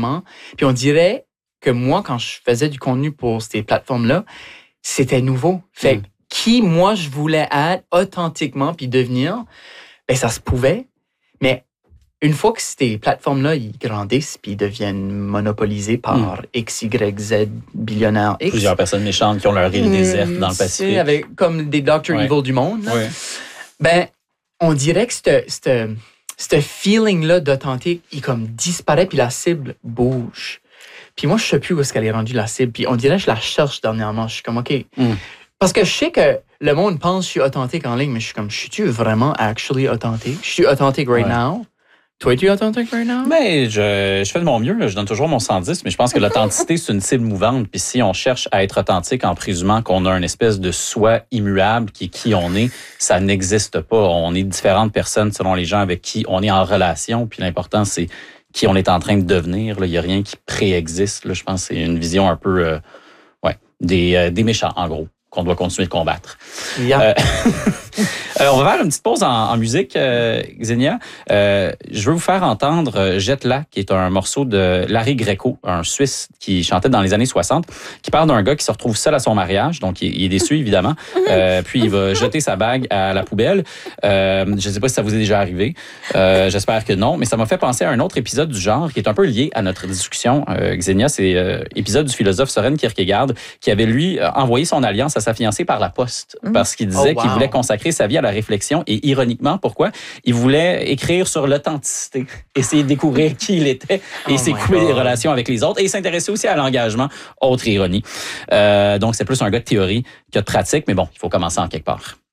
différemment. Puis on dirait que moi, quand je faisais du contenu pour ces plateformes-là, c'était nouveau. Fait qui, moi, je voulais être authentiquement puis devenir, ben ça se pouvait. Mais une fois que ces plateformes-là, ils grandissent puis ils deviennent monopolisés par X, Y, Z, billionnaires X. Plusieurs personnes méchantes qui ont leur île déserte dans le Pacifique. Avec, comme des Dr. Evil du monde. Ouais. Ben, on dirait que ce feeling-là d'authentique, il comme disparaît puis la cible bouge. Puis moi, je sais plus où est-ce qu'elle est rendue, la cible. Puis on dirait que je la cherche dernièrement. Je suis comme, OK. Parce que je sais que le monde pense que je suis authentique en ligne, mais je suis comme, suis-tu vraiment actually authentique? Je suis authentique right now? Toi, es-tu authentique right now? Mais je fais de mon mieux. Là. Je donne toujours mon 110, mais je pense que l'authenticité, c'est une cible mouvante. Puis si on cherche à être authentique en présumant qu'on a une espèce de soi immuable qui est qui on est, ça n'existe pas. On est différentes personnes selon les gens avec qui on est en relation. Puis l'important, c'est qui on est en train de devenir. Là. Il n'y a rien qui préexiste. Là. Je pense que c'est une vision un peu des méchants, en gros, qu'on doit continuer de combattre. Yeah. On va faire une petite pause en musique, Xenia. Je veux vous faire entendre Jette-la, qui est un morceau de Larry Greco, un Suisse qui chantait dans les années 60, qui parle d'un gars qui se retrouve seul à son mariage, donc il est déçu, évidemment. Puis il va jeter sa bague à la poubelle. Je ne sais pas si ça vous est déjà arrivé. J'espère que non, mais ça m'a fait penser à un autre épisode du genre qui est un peu lié à notre discussion, Xenia. C'est l'épisode du philosophe Søren Kierkegaard qui avait, lui, envoyé son alliance à sa fiancée par la poste parce qu'il disait qu'il voulait consacrer sa vie à la réflexion et ironiquement, pourquoi? Il voulait écrire sur l'authenticité, essayer de découvrir qui il était et s'écouler des relations avec les autres et s'intéresser aussi à l'engagement, autre ironie. Donc, c'est plus un gars de théorie que de pratique, mais bon, il faut commencer en quelque part.